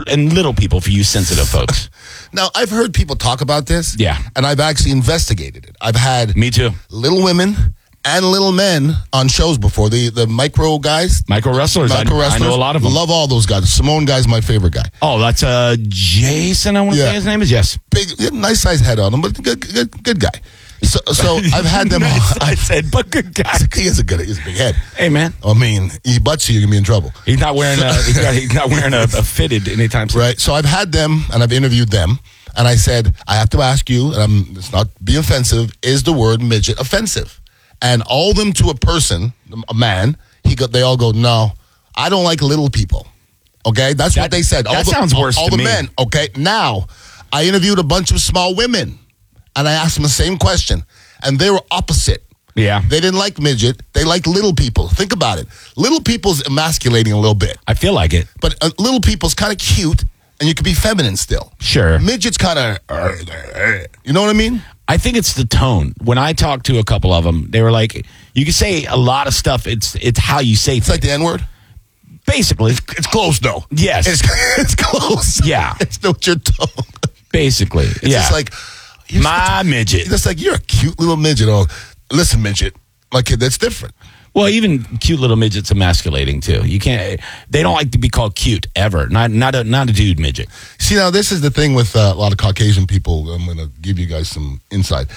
and little people for you sensitive folks. Now, I've heard people talk about this. Yeah. And I've actually investigated it. I've had Me too. little women and little men on shows before. The micro guys. Micro wrestlers. I know a lot of them. Love all those guys. Simone guy's my favorite guy. Oh, that's Jason, I want to say his name is. Yes. Big, nice size head on him, but good guy. So I've had them. I said, but good guy. He has a big head. Hey, man. I mean, he butts you, you're gonna be in trouble. He's not wearing he's not wearing a fitted anytime soon. Right. So I've had them, and I've interviewed them, and I said, I have to ask you, and it's not be offensive. Is the word midget offensive? And all them to a person, a man, they all go, no, I don't like little people. Okay, that's what they said. That sounds worse all to the me. men. Okay, now I interviewed a bunch of small women, and I asked them the same question, and they were opposite. Yeah. They didn't like midget. They liked little people. Think about it. Little people's emasculating a little bit. I feel like it. But little people's kind of cute, and you can be feminine still. Sure. Midget's kind of, you know what I mean? I think it's the tone. When I talked to a couple of them, they were like, you can say a lot of stuff. It's how you say It's like the N-word? Basically. It's close, though. Yes. It's close. Yeah. It's not your tone. Basically. It's just like, my midget. It's like, you're a cute little midget. Oh, listen, midget. Like, that's different. Well, even cute little midgets emasculating too. You can't. They don't like to be called cute ever. Not a dude midget. See, now this is the thing with a lot of Caucasian people. I'm going to give you guys some insight.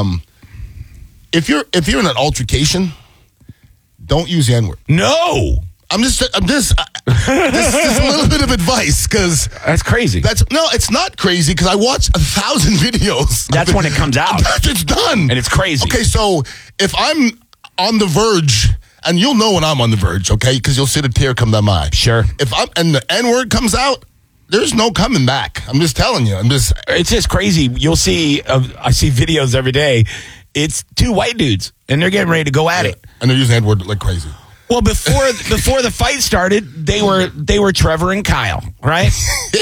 If you're in an altercation, don't use the N-word. No. This is a little bit of advice because that's crazy. It's not crazy because I watched 1,000 videos. That's when it comes out. It's done, and it's crazy. Okay, so if I'm on the verge, and you'll know when I'm on the verge, okay, because you'll see the tear come down my eye. Sure. And the N-word comes out, there's no coming back. I'm just telling you. It's just crazy. You'll see. I see videos every day. It's two white dudes, and they're getting ready to go at it, and they're using the N-word like crazy. Well, before the fight started, they were Trevor and Kyle, right?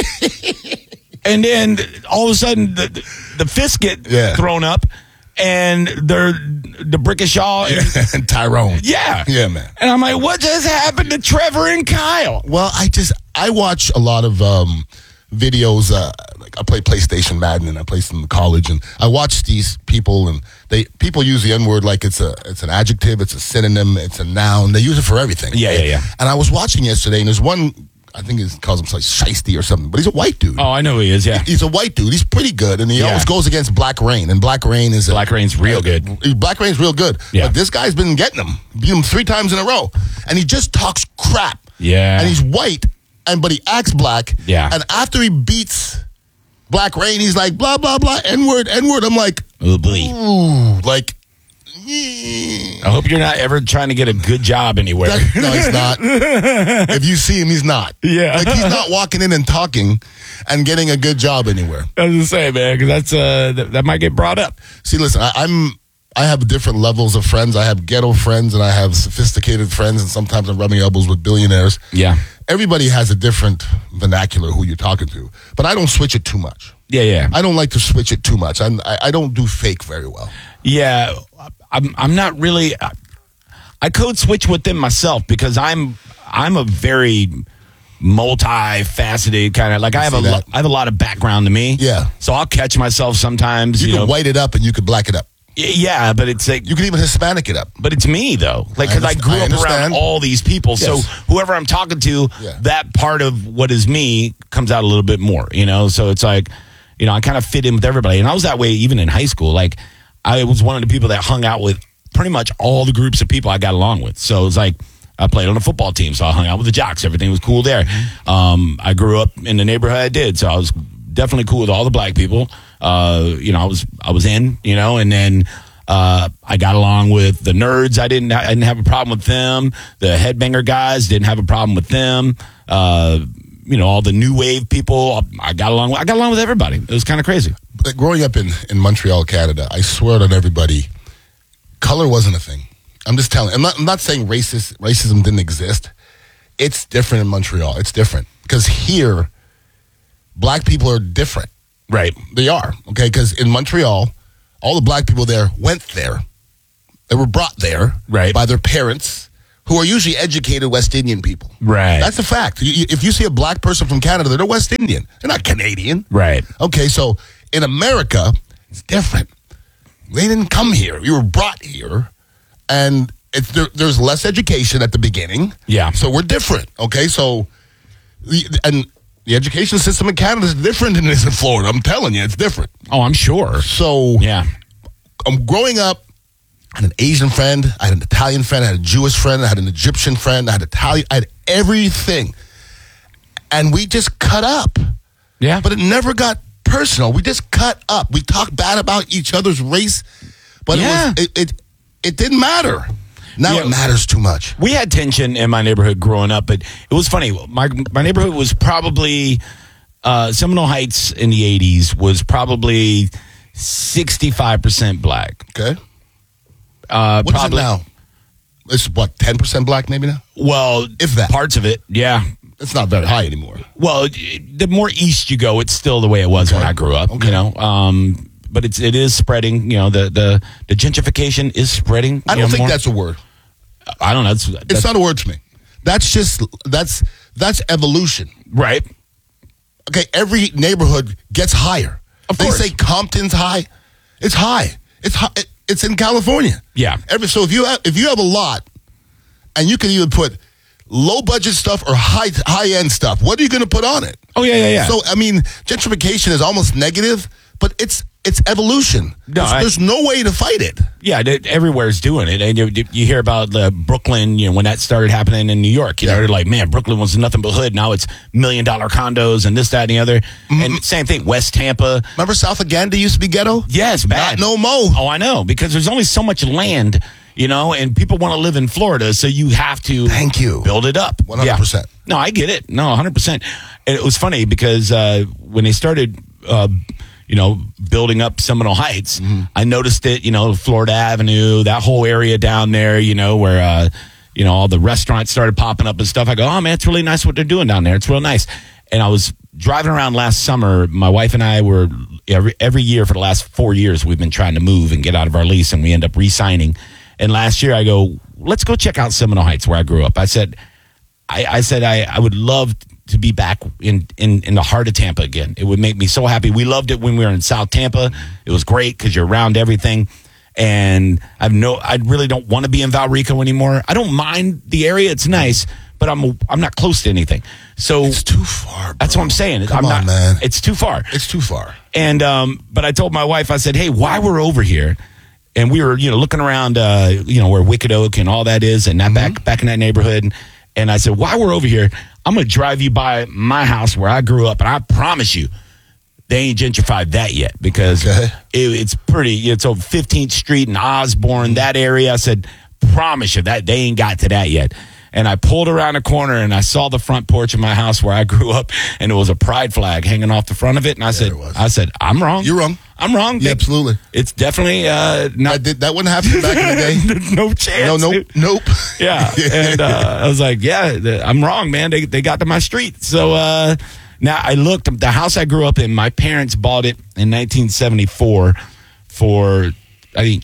And then all of a sudden the fists get thrown up, and they're the Brickishaw and Tyrone. Yeah, man. And I'm like, what just happened to Trevor and Kyle? Well, I watch a lot of videos. Like I play PlayStation Madden, and I play some in college, and I watch these people, and people use the N-word like it's an adjective, it's a synonym, it's a noun. They use it for everything. Yeah. And I was watching yesterday, and there's one, I think he calls himself Shiesty or something, but he's a white dude. Oh, I know who he is. Yeah, he's a white dude. He's pretty good, and he always goes against Black Rain, and Black Rain's real good. Black Rain's real good. Yeah. But this guy's been getting him, beat him 3 times in a row, and he just talks crap. Yeah, and he's white. But he acts black. Yeah. And after he beats Black Rain, he's like, blah, blah, blah, N-word. I'm like, oh, boy. Ooh, like. I hope you're not ever trying to get a good job anywhere. No, he's not. If you see him, he's not. Yeah. Like, he's not walking in and talking and getting a good job anywhere. I was going to say, man, because that might get brought up. See, listen, I have different levels of friends. I have ghetto friends, and I have sophisticated friends, and sometimes I'm rubbing elbows with billionaires. Yeah. Everybody has a different vernacular who you're talking to, but I don't switch it too much. Yeah. I don't like to switch it too much. I don't do fake very well. Yeah, I'm not really. I code switch with them myself because I'm a very multifaceted kind of, like I have a lot of background to me. Yeah. So I'll catch myself sometimes. You can white it up and you can black it up. Yeah, but it's like you can even Hispanic it up. But it's me though, like because I grew up around all these people. Yes. So whoever I'm talking to, that part of what is me comes out a little bit more. So it's like, I kind of fit in with everybody, and I was that way even in high school. Like I was one of the people that hung out with pretty much all the groups of people I got along with. So it's like I played on a football team, so I hung out with the jocks. Everything was cool there. I grew up in the neighborhood I did, so I was definitely cool with all the black people. I was in, and then I got along with the nerds. I didn't have a problem with them. The headbanger guys didn't have a problem with them. All the new wave people I got along with everybody. It was kind of crazy. Growing up in Montreal, Canada, I swear on everybody, color wasn't a thing. I'm just telling. I'm not saying racism didn't exist. It's different in Montreal. It's different because here, black people are different. Right. They are. Okay. Because in Montreal, all the black people there went there. They were brought there by their parents who are usually educated West Indian people. Right. That's a fact. If you see a black person from Canada, they're West Indian. They're not Canadian. Right. Okay, so in America, it's different. They didn't come here. You were brought here, and there's less education at the beginning. Yeah. So we're different. Okay, so and the education system in Canada is different than it is in Florida. I'm telling you, it's different. Oh, I'm sure. So yeah, I'm growing up. I had an Asian friend, I had an Italian friend, I had a Jewish friend, I had an Egyptian friend, I had everything. And we just cut up. Yeah. But it never got personal. We just cut up. We talked bad about each other's race, but it didn't matter. Now it matters too much. We had tension in my neighborhood growing up, but it was funny. My neighborhood was probably, Seminole Heights in the 80s was probably 65% black. Okay. What is it now? It's what, 10% black maybe now? Well, if that. Parts of it, yeah. It's not very high anymore. Well, the more east you go, it's still the way it was when I grew up, you know. But it is spreading, you know, the gentrification is spreading. I don't think that's a word. I don't know. It's not a word to me. That's just, that's evolution. Right. Okay, every neighborhood gets higher. Of course. They say Compton's high. It's high. It's high. It's in California. Yeah. So if you have a lot, and you can either put low budget stuff or high end stuff, what are you going to put on it? Oh yeah. So I mean, gentrification is almost negative, but it's evolution. No, there's no way to fight it. Yeah, everywhere's doing it. And you hear about Brooklyn, you know, when that started happening in New York. You know, they're like, man, Brooklyn was nothing but hood. Now it's $1 million condos and this, that, and the other. Mm-hmm. And same thing, West Tampa. Remember South of Ganda used to be ghetto? Yes, bad. Not no more. Oh, I know, because there's only so much land, you know, and people want to live in Florida, so you have to build it up. 100%. Yeah. No, I get it. No, 100%. And it was funny because when they started you know, building up Seminole Heights, I noticed it, you know, Florida Avenue, that whole area down there, you know, where, you know, all the restaurants started popping up and stuff. I go, oh, man, it's really nice what they're doing down there. It's real nice. And I was driving around last summer. My wife and I were, every year for the last 4 years, we've been trying to move and get out of our lease, and we end up re-signing. And last year I go, let's go check out Seminole Heights where I grew up. I said I would love to be back in the heart of Tampa again. It would make me so happy. We loved it when we were in South Tampa. It was great because you're around everything. And I really don't want to be in Valrico anymore. I don't mind the area; it's nice, but I'm not close to anything. So it's too far. Bro. That's what I'm saying. Come on, man. It's too far. It's too far. And but I told my wife, I said, hey, while we're over here, and we were, you know, looking around, you know, where Wicked Oak and all that is, and that back in that neighborhood. And I said, while we're over here, I'm going to drive you by my house where I grew up, and I promise you, they ain't gentrified that yet, because it's pretty. It's over 15th Street and Osborne, that area. I said, promise you that they ain't got to that yet. And I pulled around a corner, and I saw the front porch of my house where I grew up, and it was a pride flag hanging off the front of it. And I said, I'm wrong. You're wrong. I'm wrong. Yeah, absolutely. It's definitely not. That wouldn't happen back in the day. No chance. Nope. Yeah. And I was like, yeah, I'm wrong, man. They got to my street. So now I looked. The house I grew up in, my parents bought it in 1974 for, I think,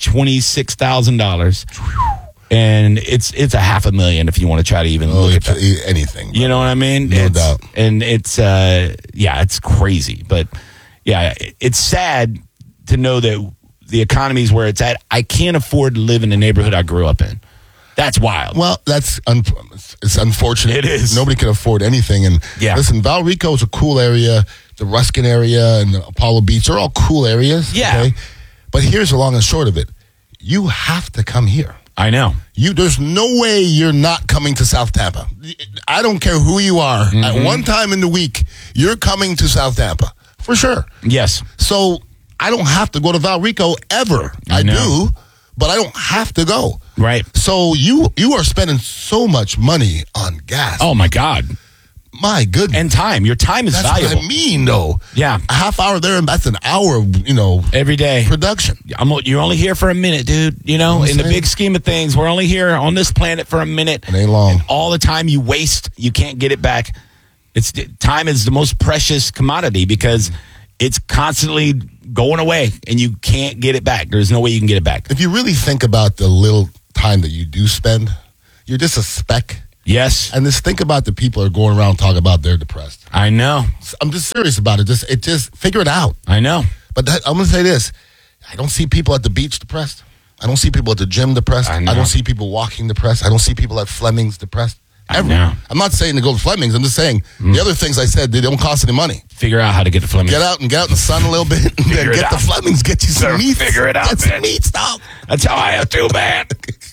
$26,000. And it's $500,000 if you want to try to even look at that. Anything. Bro. You know what I mean? No doubt. And it's it's crazy. But yeah, it's sad to know that the economy is where it's at. I can't afford to live in the neighborhood I grew up in. That's wild. Well, it's unfortunate. It is. Nobody can afford anything. And listen, Valrico is a cool area. The Ruskin area and the Apollo Beach are all cool areas. Yeah. Okay? But here's the long and short of it. You have to come here. I know. There's no way you're not coming to South Tampa. I don't care who you are. Mm-hmm. At one time in the week, you're coming to South Tampa. For sure. Yes. So I don't have to go to Valrico ever. I do, but I don't have to go. Right. So you are spending so much money on gas. Oh, my God. My goodness. And time. Your time is valuable. That's what I mean, though. Yeah. A half hour there, and that's an hour, every day. Production. You're only here for a minute, dude. You know, in the big scheme of things, we're only here on this planet for a minute. It ain't long. And all the time you waste, you can't get it back. Time is the most precious commodity because it's constantly going away, and you can't get it back. There's no way you can get it back. If you really think about the little time that you do spend, You're just a speck. Yes. And just think about the people that are going around talking about they're depressed. I know. I'm just serious about it. Just figure it out. I know. But I'm going to say this. I don't see people at the beach depressed. I don't see people at the gym depressed. I don't see people walking depressed. I don't see people at Fleming's depressed. Ever. I'm not saying to go to Fleming's. I'm just saying the other things I said, they don't cost any money. Figure out how to get to Fleming's. Get out in the sun a little bit. And get the Fleming's. Get you some meat. Figure it out, Get some meat stuff. That's how I have to, man.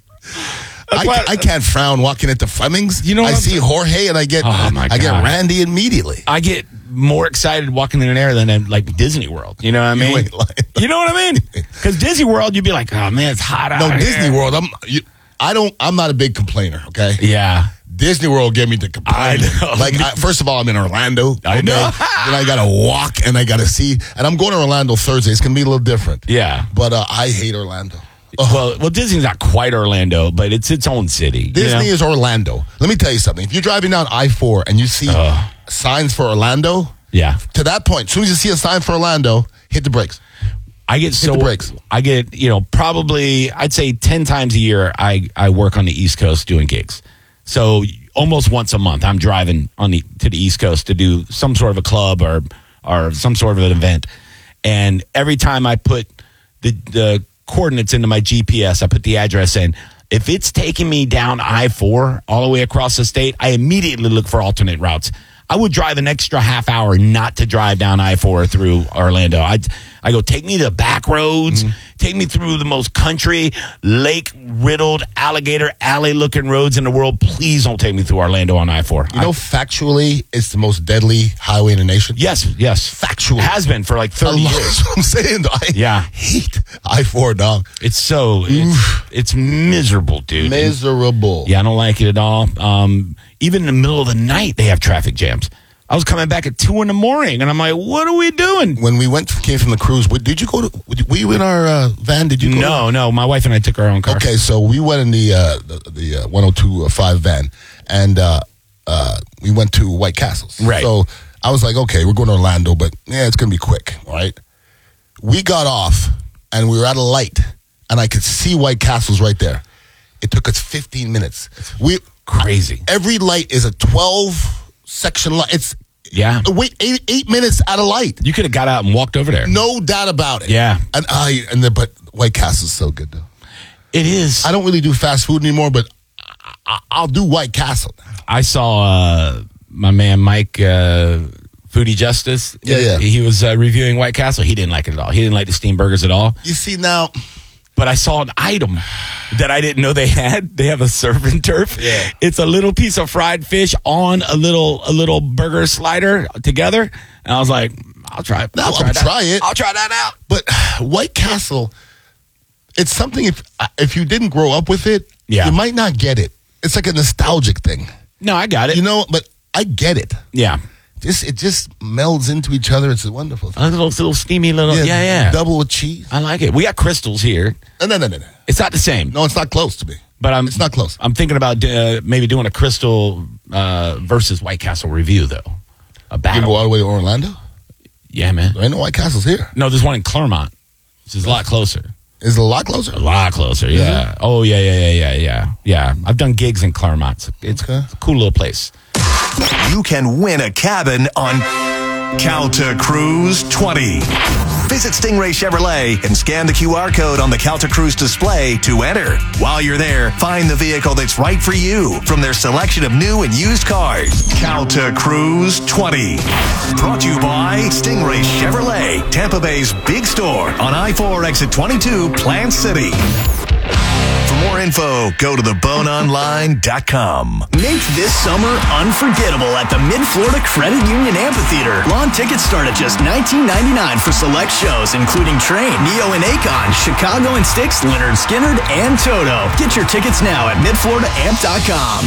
I can't frown walking into Fleming's. You know, I see Jorge and I get Randy immediately. I get more excited walking in there than like Disney World. You know what I mean? You know what I mean? Because Disney World, you'd be like, oh man, it's hot out here. No, Disney World. I'm not a big complainer. Okay. Yeah. Disney World gave me the complaint. First of all, I'm in Orlando. I know. Then I got to walk and I got to see. And I'm going to Orlando Thursday. It's going to be a little different. Yeah. But I hate Orlando. Well, Disney's not quite Orlando, but it's its own city. Disney is Orlando. Let me tell you something. If you're driving down I-4 and you see signs for Orlando, to that point, as soon as you see a sign for Orlando, hit the brakes. I get probably, I'd say 10 times a year, I work on the East Coast doing gigs. So almost once a month, I'm driving to the East Coast to do some sort of a club or some sort of an event. And every time I put the coordinates into my GPS, I put the address in. If it's taking me down I-4 all the way across the state, I immediately look for alternate routes. I would drive an extra half hour not to drive down I-4 through Orlando. I go, take me to the back roads, take me through the most country, lake-riddled, alligator alley-looking roads in the world. Please don't take me through Orlando on I-4. You know, factually, it's the most deadly highway in the nation? Yes. Factually. It has been for like 30 years. That's what I'm saying. I hate I-4, dog. It's miserable, dude. Miserable. Yeah, I don't like it at all. Even in the middle of the night, they have traffic jams. I was coming back at 2 a.m, and I'm like, what are we doing? When we came from the cruise, did you go to, were you in our van? Did you go? No. My wife and I took our own car. Okay, so we went in the 102.5 van, and we went to White Castles. Right. So I was like, okay, we're going to Orlando, but it's going to be quick, all right? We got off, and we were at a light, and I could see White Castles right there. It took us 15 minutes. Crazy. Every light is a 12-section light. It's wait 8 minutes at a light. You could have got out and walked over there. No doubt about it. Yeah. But White Castle's so good though. It is. I don't really do fast food anymore, but I'll do White Castle. I saw my man Mike Foodie Justice. Yeah. He was reviewing White Castle. He didn't like it at all. He didn't like the steamed burgers at all. You see now. But I saw an item that I didn't know they had. They have a surf and turf. Yeah. It's a little piece of fried fish on a little burger slider together. And I was like, I'll try it. I'll try it. I'll try that out. But White Castle, it's something if you didn't grow up with it, you might not get it. It's like a nostalgic thing. No, I got it. You know, but I get it. Yeah. It just melds into each other. It's a wonderful thing. A little steamy little. Yeah. Double with cheese. I like it. We got Crystals here. No. It's not the same. No, it's not close to me. But it's not close. I'm thinking about maybe doing a Crystal versus White Castle review, though. A battle. You go all the way to Orlando? Yeah, man. There ain't no White Castles here. No, there's one in Claremont, which is a lot closer. Is it a lot closer? A lot closer, yeah. Oh, yeah. I've done gigs in Claremont. It's a cool little place. You can win a cabin on Calta Cruise 20. Visit Stingray Chevrolet and scan the QR code on the Calta Cruise display to enter. While you're there, find the vehicle that's right for you from their selection of new and used cars. Calta Cruise 20. Brought to you by Stingray Chevrolet, Tampa Bay's big store on I-4 exit 22, Plant City. For more info, go to theboneonline.com. Make this summer unforgettable at the Mid-Florida Credit Union Amphitheater. Lawn tickets start at just $19.99 for select shows, including Train, Neo and Akon, Chicago and Styx, Lynyrd Skynyrd, and Toto. Get your tickets now at midfloridaamp.com.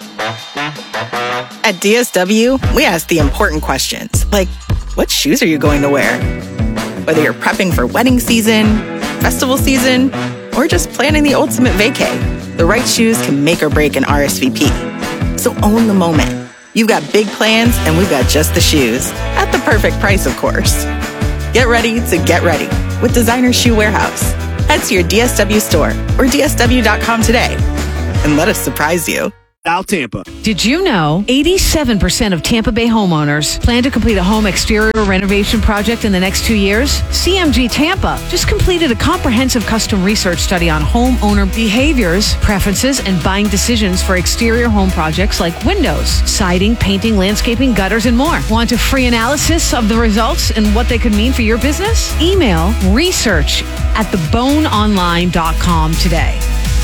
At DSW, we ask the important questions, like, what shoes are you going to wear? Whether you're prepping for wedding season, festival season, or just planning the ultimate vacay, the right shoes can make or break an RSVP. So own the moment. You've got big plans, and we've got just the shoes. At the perfect price, of course. Get ready to get ready with Designer Shoe Warehouse. Head to your DSW store or DSW.com today. and let us surprise you. South Tampa. Did you know 87% of Tampa Bay homeowners plan to complete a home exterior renovation project in the next 2 years? CMG Tampa just completed a comprehensive custom research study on homeowner behaviors, preferences, and buying decisions for exterior home projects like windows, siding, painting, landscaping, gutters, and more. Want a free analysis of the results and what they could mean for your business? Email research@theboneonline.com today.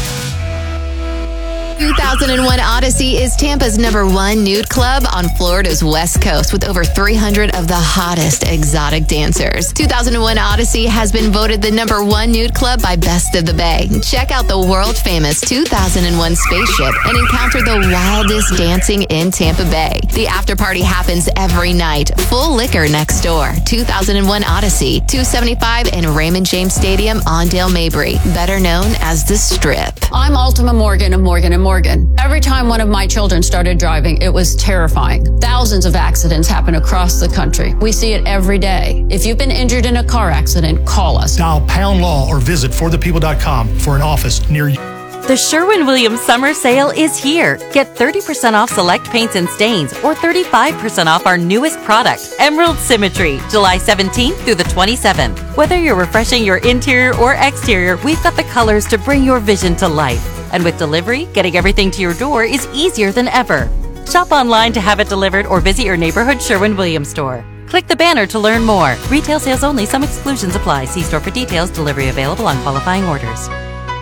2001 Odyssey is Tampa's #1 nude club on Florida's West Coast with over 300 of the hottest exotic dancers. 2001 Odyssey has been voted the #1 nude club by Best of the Bay. Check out the world-famous 2001 spaceship and encounter the wildest dancing in Tampa Bay. The after party happens every night. Full liquor next door. 2001 Odyssey, 275 in Raymond James Stadium on Dale Mabry, better known as The Strip. I'm Ultima Morgan of Morgan & Morgan. Every time one of my children started driving, it was terrifying. Thousands of accidents happen across the country. We see it every day. If you've been injured in a car accident, call us. Dial Pound Law or visit forthepeople.com for an office near you. The Sherwin-Williams Summer Sale is here. Get 30% off select paints and stains or 35% off our newest product, Emerald Symmetry, July 17th through the 27th. Whether you're refreshing your interior or exterior, we've got the colors to bring your vision to life. And with delivery, getting everything to your door is easier than ever. Shop online to have it delivered or visit your neighborhood Sherwin-Williams store. Click the banner to learn more. Retail sales only. Some exclusions apply. See store for details. Delivery available on qualifying orders.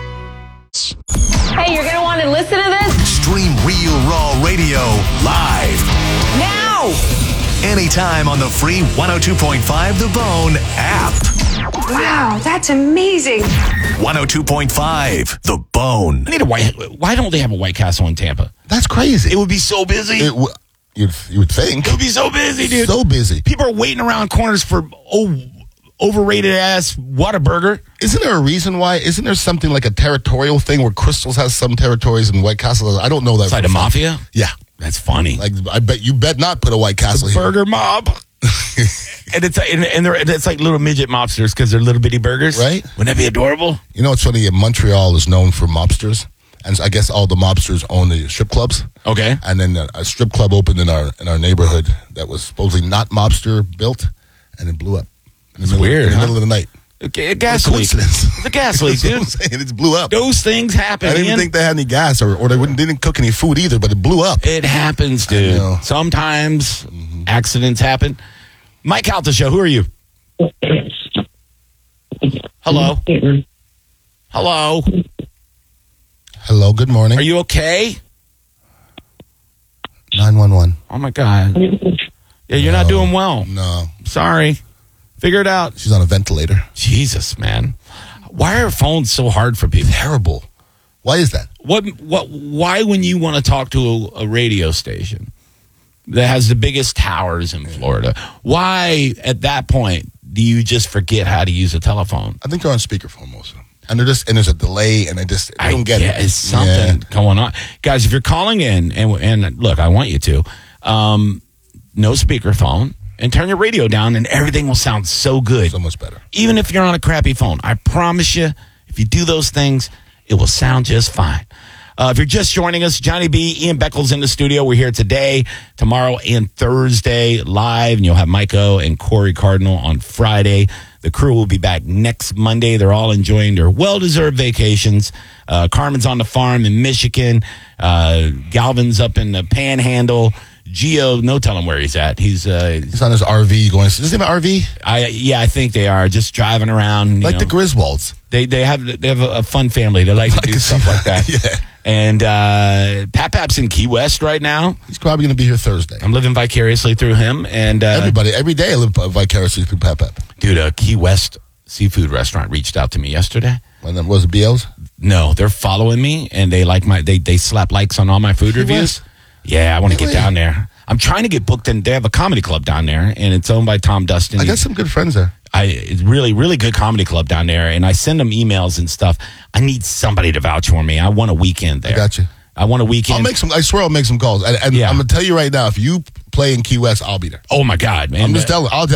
Hey, you're going to want to listen to this? Stream Real Raw Radio live. Now! Anytime on the free 102.5 The Bone app. Wow, that's amazing. 102.5 The Bone. I need why don't they have a White Castle in Tampa? That's crazy. It would be so busy. You would think. It would be so busy, dude. So busy. People are waiting around corners for overrated ass Whataburger. Isn't there a reason why? Isn't there something like a territorial thing where Crystals has some territories and White Castle has? I don't know that. It's like the mafia? Yeah. That's funny. Like, I bet you not put a White Castle here. Burger mob. And it's like little midget mobsters because they're little bitty burgers. Right. Wouldn't that be adorable? You know what's funny? Montreal is known for mobsters. And I guess all the mobsters own the strip clubs. Okay. And then a strip club opened in our neighborhood that was supposedly not mobster built, and it blew up. It's weird, in the middle of the night. Okay, a gas leak. It's a gas leak, dude. That's what I'm saying. It blew up. Those things happen. I didn't even think they had any gas, or they didn't cook any food either, but it blew up. It happens, dude. Sometimes accidents happen. Mike Calta Show, who are you? Hello? Hello? Hello, good morning. Are you okay? 911. Oh, my God. Yeah, you're not doing well. No. Sorry. Figure it out. She's on a ventilator. Jesus, man. Why are phones so hard for people? Terrible. Why is that? Why when you want to talk to a radio station that has the biggest towers in Florida, why at that point do you just forget how to use a telephone? I think they're on speakerphone most of them. And there's a delay, and I don't get it. It's something going on. Guys, if you're calling in, and look, I want you to, no speakerphone, and turn your radio down, and everything will sound so good. So much better. Even if you're on a crappy phone. I promise you, if you do those things, it will sound just fine. If you're just joining us, Johnny B, Ian Beckles in the studio. We're here today, tomorrow, and Thursday live. And you'll have Miko and Corey Cardinal on Friday. The crew will be back next Monday. They're all enjoying their well-deserved vacations. Carmen's on the farm in Michigan. Galvin's up in the Panhandle. Gio, no telling where he's at. He's on his RV going. Does he have an RV? I think they are just driving around. Like the Griswolds. They have a fun family. They like to do stuff like that. Yeah. And Pap's in Key West right now. He's probably going to be here Thursday. I'm living vicariously through him. And everybody, every day I live vicariously through Pap. Dude, a Key West seafood restaurant reached out to me yesterday. And then was it BL's? No, they're following me, and they like they slap likes on all my food reviews. Yeah, I want to get down there. I'm trying to get booked in. They have a comedy club down there, and it's owned by Tom Dustin. I got some good friends there. It's really, really good comedy club down there, and I send them emails and stuff. I need somebody to vouch for me. I want a weekend there. I got you. I want a weekend. I swear I'll make some calls. And I'm going to tell you right now, if you play in Key West, I'll be there. Oh, my God, man. I'm just telling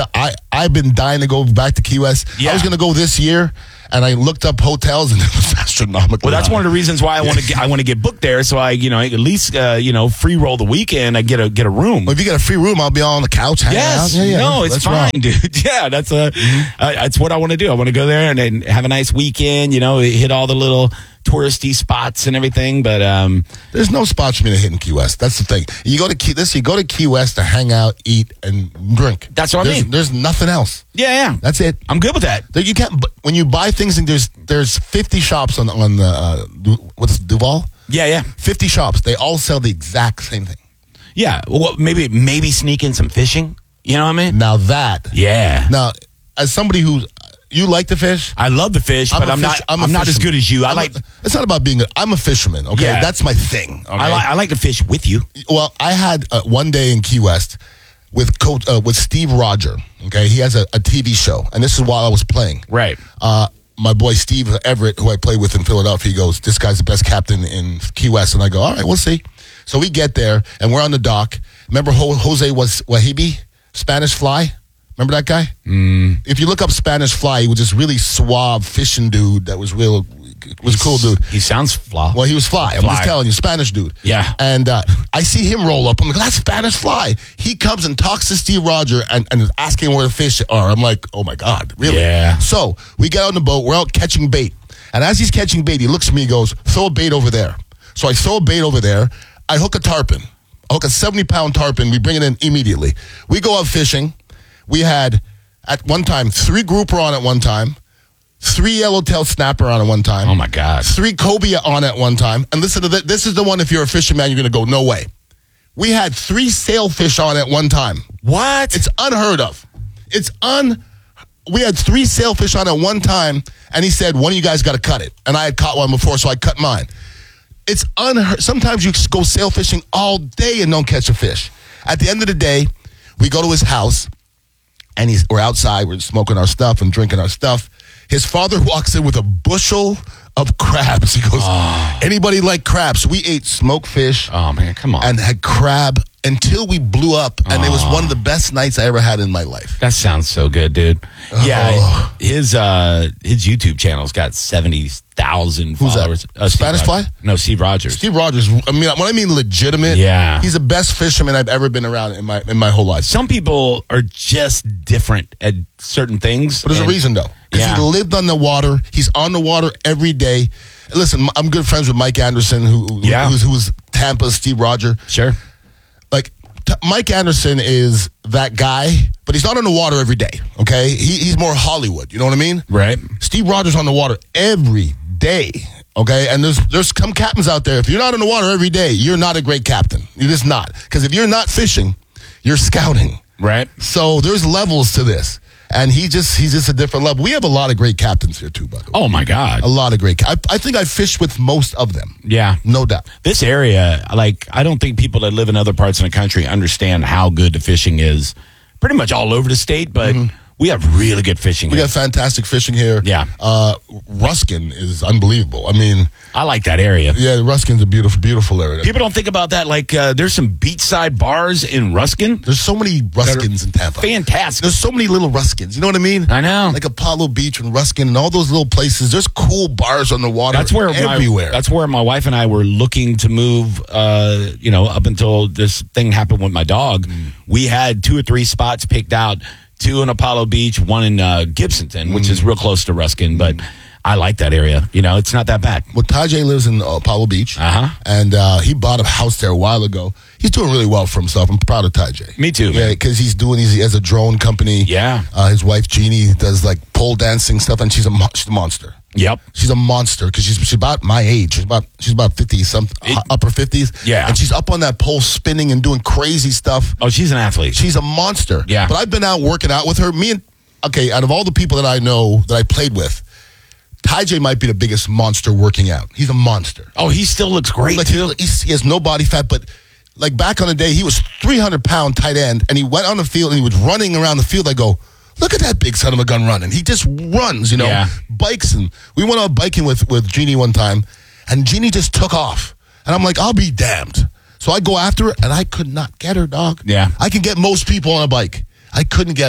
I've been dying to go back to Key West. Yeah. I was going to go this year, and I looked up hotels, and it was astronomical. Well, that's one of the reasons why I want to get booked there, so I at least free roll the weekend. I get a room. Well, if you get a free room, I'll be on the couch hanging out. Yeah, no, it's fine, dude. Yeah, that's what I want to do. I want to go there and have a nice weekend. Hit all the little touristy spots and everything. But there's no spots for me to hit in Key West. That's the thing. You go to Key West to hang out, eat, and drink. That's what I mean. There's nothing else. Yeah. That's it. I'm good with that. You can't. When you buy things, and there's 50 shops on what's Duval? Yeah. 50 shops. They all sell the exact same thing. Yeah. Well, maybe sneak in some fishing. You know what I mean? Now that. Yeah. Now, as somebody who. You like to fish? I love to fish, but I'm not as good as you. It's not about being good. I'm a fisherman. Okay, that's my thing. Okay? I like to fish with you. Well, I had one day in Key West with Steve Roger. Okay, he has a TV show, and this is while I was playing. Right. My boy Steve Everett, who I played with in Philadelphia, he goes, "This guy's the best captain in Key West," and I go, "All right, we'll see." So we get there, and we're on the dock. Remember Jose Wahibi, Spanish Fly? Remember that guy? If you look up Spanish Fly, he was this really suave fishing dude that was a cool dude. He sounds Fly. Well, he was Fly. I'm just telling you, Spanish dude. Yeah. And I see him roll up. I'm like, that's Spanish Fly. He comes and talks to Steve Roger and is asking where the fish are. I'm like, oh my God, really? Yeah. So we get on the boat. We're out catching bait. And as he's catching bait, he looks at me and goes, throw a bait over there. So I throw a bait over there. I hook a tarpon. I hook a 70-pound tarpon. We bring it in immediately. We go out fishing. We had, at one time, 3 grouper on at one time, 3 yellowtail snapper on at one time. Oh, my God. 3 cobia on at one time. And listen to this. This is the one, if you're a fisherman, you're going to go, no way. We had 3 sailfish on at one time. What? It's unheard of. We had 3 sailfish on at one time, and he said, one of you guys got to cut it. And I had caught one before, so I cut mine. It's unheard. Sometimes you go sail fishing all day and don't catch a fish. At the end of the day, we go to his house. And we're outside, we're smoking our stuff and drinking our stuff. His father walks in with a bushel of crabs. He goes, anybody like crabs? We ate smoked fish. Oh, man, come on. And had crab until we blew up. And it was one of the best nights I ever had in my life. That sounds so good, dude. Yeah, his YouTube channel's got 70,000 followers. Who's that? Spanish Fly? No, Steve Rogers. Steve Rogers. I mean, when I mean legitimate, he's the best fisherman I've ever been around in my whole life. Some people are just different at certain things. But there's a reason, though. Because he lived on the water. He's on the water every day. Listen, I'm good friends with Mike Anderson, who was Tampa's Steve Roger. Sure. Like, Mike Anderson is that guy, but he's not on the water every day, okay? He's more Hollywood, you know what I mean? Right. Steve Rogers on the water every day, okay? And there's some captains out there. If you're not on the water every day, you're not a great captain. You're just not. Because if you're not fishing, you're scouting. Right. So there's levels to this. And he's just a different level. We have a lot of great captains here, too, by the way. Oh, my God. A lot of great. I think I fished with most of them. Yeah. No doubt. This area, I don't think people that live in other parts of the country understand how good the fishing is pretty much all over the state, but we have really good fishing here. We got fantastic fishing here. Yeah. Ruskin is unbelievable. I mean, I like that area. Yeah, Ruskin's a beautiful, beautiful area. People don't think about that. There's some beachside bars in Ruskin. There's so many Ruskins in Tampa. Fantastic. There's so many little Ruskins. You know what I mean? I know. Like Apollo Beach and Ruskin and all those little places. There's cool bars on the water everywhere. That's where my wife and I were looking to move, up until this thing happened with my dog. We had 2 or 3 spots picked out. 2 in Apollo Beach, 1 in Gibsonton, which is real close to Ruskin, but I like that area. It's not that bad. Well, Tajay lives in Apollo Beach, and he bought a house there a while ago. He's doing really well for himself. I'm proud of Tajay. Me too, man. Yeah, because he has a drone company. Yeah. His wife, Jeannie, does pole dancing stuff, and she's a monster. Yep. She's a monster because she's about my age. She's about 50 something, upper 50s. Yeah. And she's up on that pole spinning and doing crazy stuff. Oh, she's an athlete. She's a monster. Yeah. But I've been out working out with her. Out of all the people that I know that I played with, Tajay might be the biggest monster working out. He's a monster. Oh, he still looks great too. He has no body fat, but back on the day, he was 300-pound tight end, and he went on the field and he was running around the field. I go, look at that big son of a gun running. He just runs, bikes. And we went out biking with Jeannie one time, and Jeannie just took off. And I'm like, I'll be damned. So I go after her, and I could not get her, dog. Yeah. I can get most people on a bike. I couldn't get her.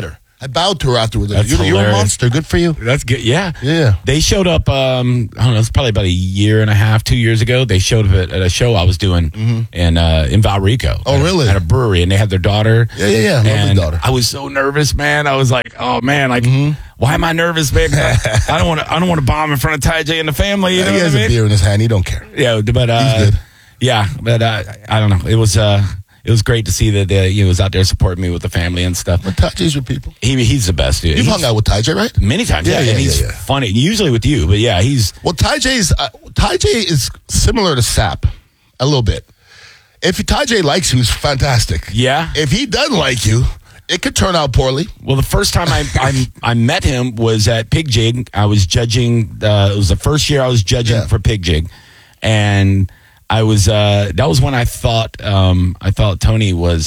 I bowed to her afterwards. That's You're a hilarious. monster. Good for you. That's good. Yeah. Yeah. They showed up, I don't know, it's probably about a year and a half, 2 years ago. They showed up at a show I was doing in Valrico. Oh, really? At a brewery, and they had their daughter. Yeah. Lovely And daughter. I was so nervous, man. I was like, oh, man, like, why am I nervous, man? I don't want to bomb in front of Ty J and the family. You know he what has I mean? a beer in his hand. He don't care. Yeah, but He's good. yeah, but I don't know. It was great to see that he was out there supporting me with the family and stuff. But Ty J's your people. He's the best, dude. You've hung out with Ty J, right? Many times, yeah. And he's funny. Usually with you, but yeah, he's... Well, Ty J is similar to Sap a little bit. If Ty J likes you, he's fantastic. Yeah. If he doesn't like you, it could turn out poorly. Well, the first time I met him was at Pig Jig. I was judging. It was the first year I was judging for Pig Jig, and I was. That was when I thought Tony was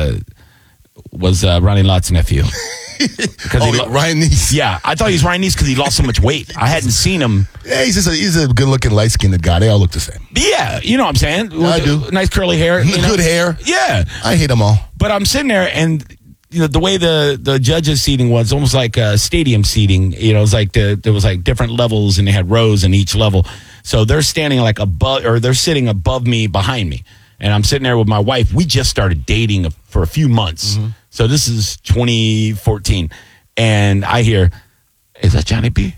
Ronnie Lott's nephew. Ryan Neese. Yeah, I thought he was Ryan Neese because he lost so much weight. I hadn't seen him. Yeah, he's a good-looking, light-skinned guy. They all look the same. Yeah, you know what I'm saying? Yeah, I do. Nice curly hair. Good hair. Yeah. I hate them all. But I'm sitting there, and the way the judges' seating was almost like stadium seating. It was like there was like different levels, and they had rows in each level. So they're standing like above, or they're sitting above me, behind me. And I'm sitting there with my wife. We just started dating for a few months. So this is 2014. And I hear, is that Johnny B?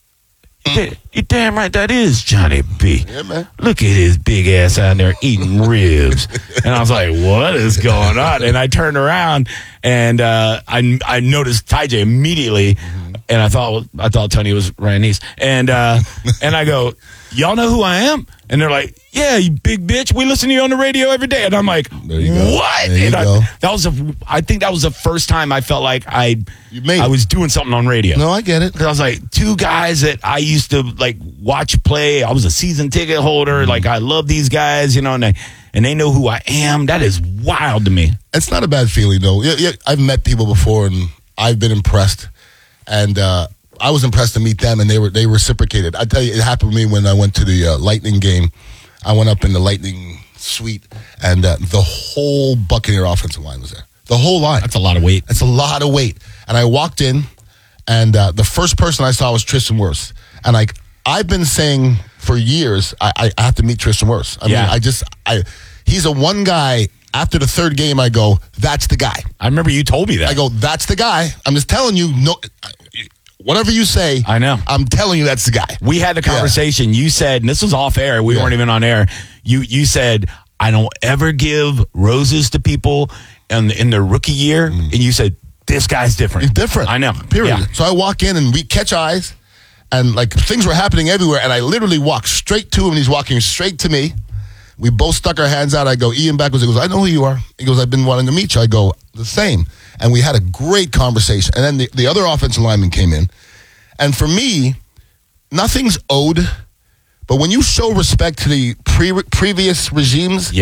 You damn right that is Johnny B. Yeah, man. Look at his big ass out there eating ribs. And I was like, what is going on? And I turned around and I noticed Ty J immediately. And I thought Tony was Ryan Neese. And I go, y'all know who I am? And they're like, yeah, you big bitch. We listen to you on the radio every day. And I'm like, there you go. What? There you go. I think that was the first time I felt like I was doing something on radio. No, I get it. Because I was like, two guys that I used to like watch play. I was a season ticket holder. Like, I love these guys, and they know who I am. That is wild to me. It's not a bad feeling, though. Yeah, I've met people before, and I've been impressed. And I was impressed to meet them, and they reciprocated. I tell you, it happened to me when I went to the Lightning game. I went up in the Lightning suite, and the whole Buccaneer offensive line was there. The whole line. That's a lot of weight. That's a lot of weight. And I walked in, and the first person I saw was Tristan Wirfs. And I've been saying for years, I have to meet Tristan Wirfs. I mean, he's a one guy. After the third game, I go, that's the guy. I remember you told me that. I go, that's the guy. I'm just telling you, no, whatever you say, I know. I'm telling you that's the guy. We had the conversation. You said, and this was off air. We weren't even on air. You said, I don't ever give roses to people in their rookie year. And you said, this guy's different. He's different. I know. Period. Yeah. So I walk in and we catch eyes, and like things were happening everywhere. And I literally walked straight to him, and he's walking straight to me. We both stuck our hands out. I go, Ian backwards. He goes, I know who you are. He goes, I've been wanting to meet you. I go, the same. And we had a great conversation. And then the other offensive lineman came in. And for me, nothing's owed. But when you show respect to the previous regimes,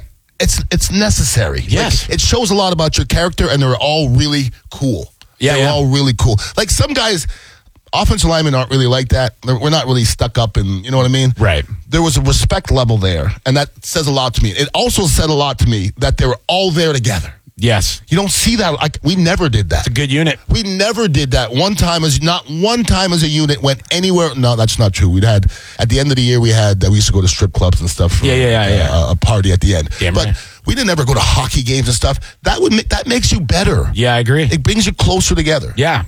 it's necessary. Yes. Like, it shows a lot about your character, and they're all really cool. They're all really cool. Like some guys, offensive linemen aren't really like that. We're not really stuck up, and you know what I mean? Right. There was a respect level there, and that says a lot to me. It also said a lot to me that they were all there together. Yes. You don't see that. Like, we never did that. It's a good unit. We never did that. Not one time as a unit went anywhere. No, that's not true. At the end of the year, we used to go to strip clubs and stuff for a party at the end. Damn but right. we didn't ever go to hockey games and stuff. That makes you better. Yeah, I agree. It brings you closer together. Yeah.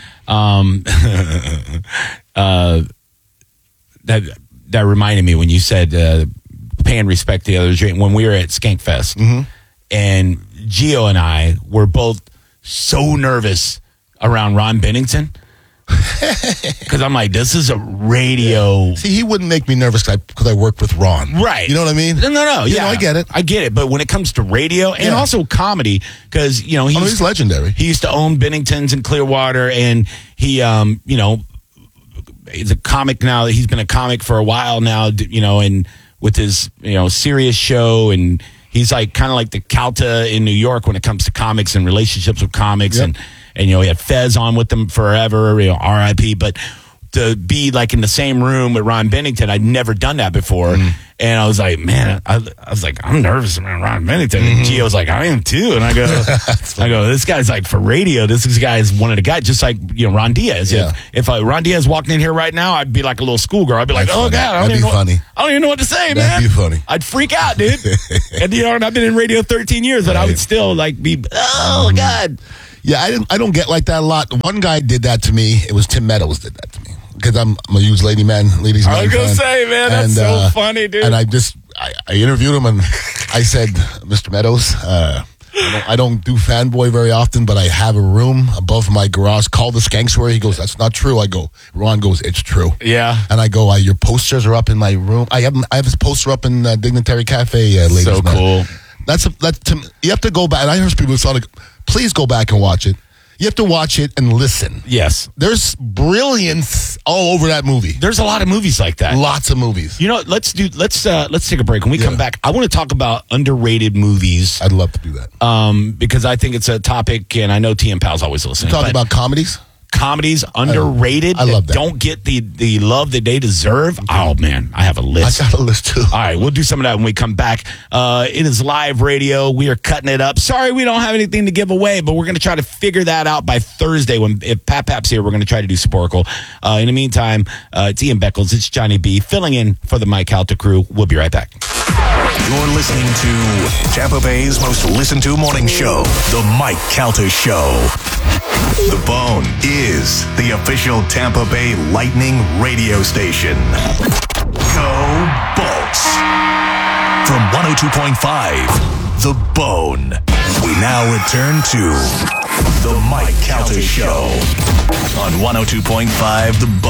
That reminded me when you said paying respect to the others when we were at Skankfest, and Gio and I were both so nervous around Ron Bennington because I'm like, this is a radio. See, he wouldn't make me nervous because I worked with Ron. Right. You know what I mean? No. Yeah, I get it. I get it. But when it comes to radio and also comedy, because, he's legendary. He used to own Bennington's in Clearwater, and he, he's a comic now. He's been a comic for a while now, and with his, serious show, and he's like kind of like the Calta in New York when it comes to comics and relationships with comics, and he had Fez on with them forever, RIP. But to be like in the same room with Ron Bennington. I'd never done that before. And I was like, man, I was like, I'm nervous around Ron Bennington. And Gio was like, I am too. And I go, this guy's like for radio. This guy is one of the guys, just like, Ron Diaz. Yeah. If Ron Diaz walked in here right now, I'd be like a little schoolgirl. I'd be like, God, I don't even know what to say, man. That'd be funny. I'd freak out, dude. And I've been in radio 13 years, but I would still like be, oh God. Yeah, I don't get like that a lot. One guy did that to me. It was Tim Meadows did that to me. Because I'm a huge ladies' man I was fan. going to say, man, that's so funny, dude. And I interviewed him and I said, Mr. Meadows, I don't do fanboy very often, but I have a room above my garage called the Skanksware. He goes, that's not true. I go, Ron goes, it's true. Yeah. And I go, your posters are up in my room. I have a poster up in Dignitary Cafe, ladies' man. So cool. You have to go back. And I heard people say, please go back and watch it. You have to watch it and listen. Yes. There's brilliance all over that movie. There's a lot of movies like that. Lots of movies. Let's take a break. When we come back, I want to talk about underrated movies. I'd love to do that. Because I think it's a topic, and I know TM Pal's always listening. Talk about comedies? Comedies underrated. I love that. Don't get the love that they deserve. Oh man, I have a list. I got a list too. All right, we'll do some of that when we come back. It is live radio. We are cutting it up. Sorry, we don't have anything to give away, but we're going to try to figure that out by Thursday. If Pat Pap's here, we're going to try to do Sporkle. In the meantime, it's Ian Beckles. It's Johnny B filling in for the Mike Calta crew. We'll be right back. You're listening to Tampa Bay's most listened to morning show, The Mike Calta Show. The Bone is the official Tampa Bay Lightning radio station. Go Bolts! From 102.5, The Bone. We now return to The Mike Calta Show on 102.5, The Bone.